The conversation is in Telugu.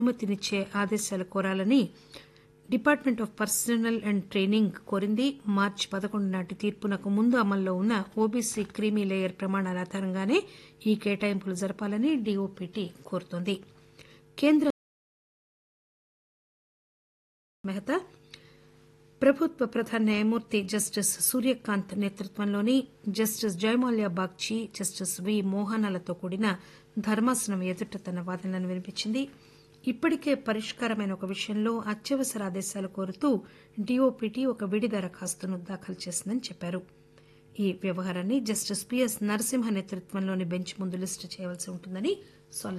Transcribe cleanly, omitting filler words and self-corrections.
అనుమతినిచ్చే ఆదేశాలు కోరాలని department of personal and training కోరింది. మార్చి 11 నాటి తీర్పునకు ముందు అమల్లో ఉన్న ఓబీసీ క్రీమీ లేయర్ ప్రమాణాల ఆధారంగానే ఈ కేటాయింపులు జరపాలని డీఓపీటీ కోరుతోంది. కేంద్ర మెహతా ప్రభుత్వ ప్రధాన న్యాయమూర్తి జస్టిస్ సూర్యకాంత్ నేతృత్వంలోని జస్టిస్ జయమాల్యా బాగ్చి, జస్టిస్ వి మోహనాలతో కూడిన ధర్మాసనం ఎదుట తన వాదనలను వినిపించింది. ఇప్పటికే పరిష్కారమైన ఒక విషయంలో అత్యవసర ఆదేశాలు కోరుతూ డీఓపీటీ ఒక విడి దరఖాస్తును దాఖలు చేసిందని చెప్పారు. ఈ వ్యవహారాన్ని జస్టిస్ పిఎస్ నరసింహ నేతృత్వంలోని బెంచ్ ముందు లిస్టు చేయవలసి ఉంటుందని